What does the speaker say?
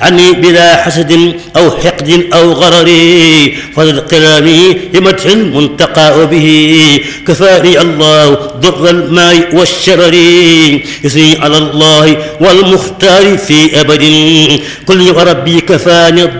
عني بلا حسد أو حقد أو غرر فضل كلامي بمدح منتقى به كفاني الله ضر الماء والشرر يثني على الله والمختار في أبد كل ربي كفاني